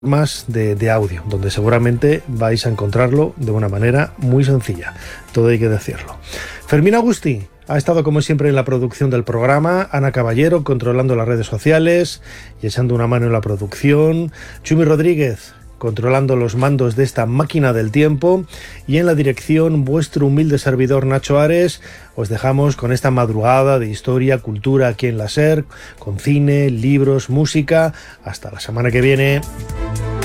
más de audio, donde seguramente vais a encontrarlo de una manera muy sencilla. Todo hay que decirlo. Fermín Agustí ha estado como siempre en la producción del programa, Ana Caballero controlando las redes sociales y echando una mano en la producción, Chumi Rodríguez controlando los mandos de esta máquina del tiempo, y en la dirección vuestro humilde servidor Nacho Ares. Os dejamos con esta madrugada de historia, cultura aquí en la SER, con cine, libros, música. Hasta la semana que viene.